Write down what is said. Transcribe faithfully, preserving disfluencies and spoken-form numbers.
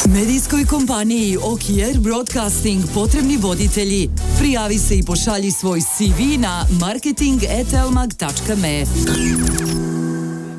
Medijskoj kompaniji Okier Broadcasting potrebni voditelji. Prijavi se i pošalji svoj C V na marketing at elmag tačka me.